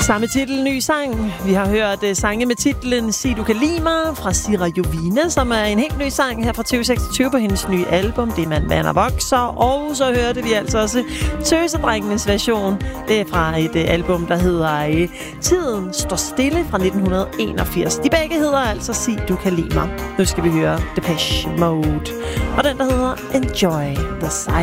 Samme titel, ny sang. Vi har hørt sange med titlen Sig du kan lide mig fra Sira Jovine, som er en helt ny sang her fra 2026 på hendes nye album, Det man vander vokser. Og så hørte vi altså også Tøsedrengenes version. Det er fra et album, der hedder Tiden står stille fra 1981. De begge hedder altså Sig du kan lide mig. Nu skal vi høre Depeche Mode. Og den, der hedder Enjoy the Silence.